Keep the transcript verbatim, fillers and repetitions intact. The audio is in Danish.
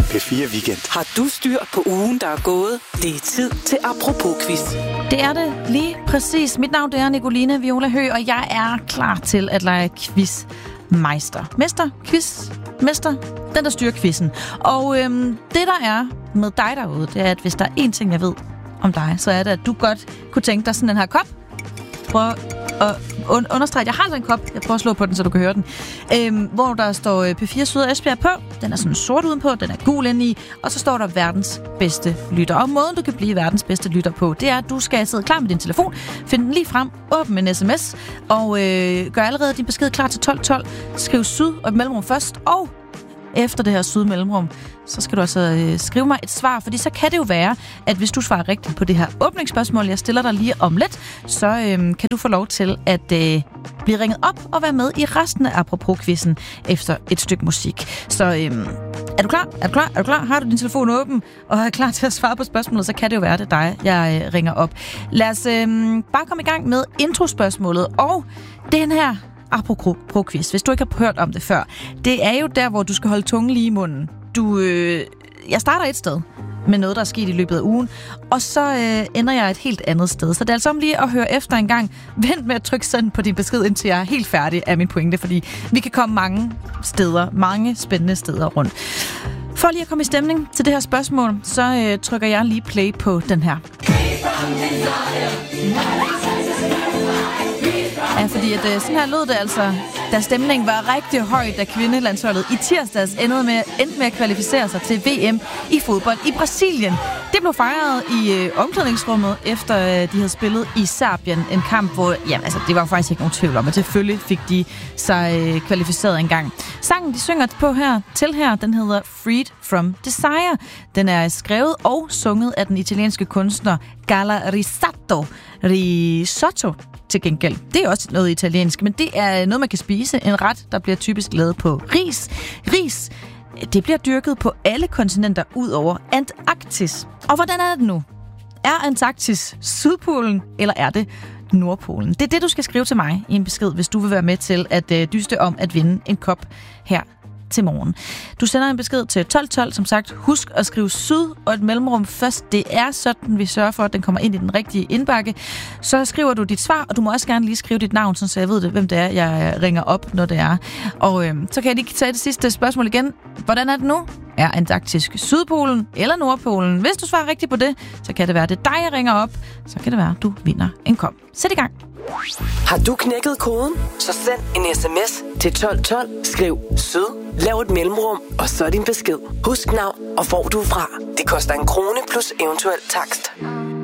P fire Weekend. Har du styr på ugen, der er gået? Det er tid til Apropos-quiz. Det er det lige præcis. Mit navn det er Nicoline Viola Høgh, og jeg er klar til at lege quizmeister. Mester, quiz, mester, den der styrer quizzen. Og øhm, det der er med dig derude, det er, at hvis der er én ting, jeg ved om dig, så er det, at du godt kunne tænke dig sådan den her kop. Prøv at understrege, jeg har sådan en kop. Jeg prøver at slå på den, så du kan høre den. Øhm, hvor der står P fire Syd og Esbjerg på. Den er sådan sort udenpå, den er gul indeni. Og så står der verdens bedste lytter. Og måden, du kan blive verdens bedste lytter på, det er, at du skal sidde klar med din telefon, finde den lige frem, åbne en sms, og øh, gør allerede din besked klar til tolv tolv. Skriv syd og et mellemrum først, og efter det her syd mellemrum, så skal du altså øh, skrive mig et svar, fordi så kan det jo være, at hvis du svarer rigtigt på det her åbningsspørgsmål, jeg stiller dig lige om lidt, så øh, kan du få lov til at øh, blive ringet op og være med i resten af Apropos-quizzen efter et stykke musik. Så øh, er du klar? Er du klar? Er du klar? Har du din telefon åben og er klar til at svare på spørgsmålet, så kan det jo være, det er dig, jeg øh, ringer op. Lad os øh, bare komme i gang med introspørgsmålet, og den her Apropos-quiz, hvis du ikke har hørt om det før. Det er jo der, hvor du skal holde tungen lige i munden. Du, øh, jeg starter et sted med noget, der er sket i løbet af ugen, og så øh, ender jeg et helt andet sted. Så det er altså om lige at høre efter en gang. Vent med at trykke send på din besked, indtil jeg er helt færdig af min pointe, fordi vi kan komme mange steder, mange spændende steder rundt. For lige at komme i stemning til det her spørgsmål, så øh, trykker jeg lige play på den her. Ja, fordi at, øh, sådan her lød det altså, da stemningen var rigtig høj, da kvindelandsholdet i tirsdags endte med, endte med at kvalificere sig til V M i fodbold i Brasilien. Det blev fejret i øh, omklædningsrummet, efter øh, de havde spillet i Serbien. En kamp, hvor jamen, altså, det var faktisk ikke nogen tvivl om, at selvfølgelig fik de sig øh, kvalificeret en gang. Sangen, de synger på her til her, den hedder Freed from Desire. Den er skrevet og sunget af den italienske kunstner Gala Risotto. Risotto til gengæld. Det er også noget italiensk, men det er noget, man kan spise. En ret, der bliver typisk lavet på ris. Ris, det bliver dyrket på alle kontinenter ud over Antarktis. Og hvordan er det nu? Er Antarktis Sydpolen, eller er det Nordpolen? Det er det, du skal skrive til mig i en besked, hvis du vil være med til at øh, dyste om at vinde en kop her til morgen. Du sender en besked til tolv tolv, som sagt. Husk at skrive syd og et mellemrum først. Det er sådan, vi sørger for, at den kommer ind i den rigtige indbakke. Så skriver du dit svar, og du må også gerne lige skrive dit navn, så jeg ved det, hvem det er, jeg ringer op, når det er. Og øh, så kan jeg lige tage det sidste spørgsmål igen. Hvordan er det nu? Er Antarktis Sydpolen eller Nordpolen? Hvis du svarer rigtigt på det, så kan det være, det er dig, jeg ringer op. Så kan det være, du vinder en kop. Sæt i gang. Har du knækket koden? Så send en sms til tolv tolv. Skriv syd, lav et mellemrum, og så din besked. Husk navn og hvor du er fra. Det koster en krone plus eventuel takst.